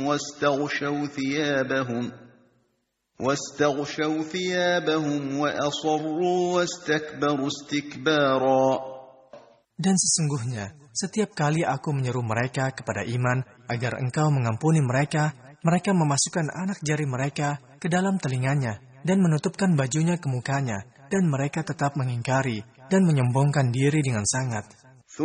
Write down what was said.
واستغشوا ثيابهم وأصروا واستكبروا استكبارا. Dan sesungguhnya, setiap kali aku menyeru mereka kepada iman agar engkau mengampuni mereka, mereka memasukkan anak jari mereka ke dalam telinganya dan menutupkan bajunya ke mukanya, dan mereka tetap mengingkari dan menyombongkan diri dengan sangat.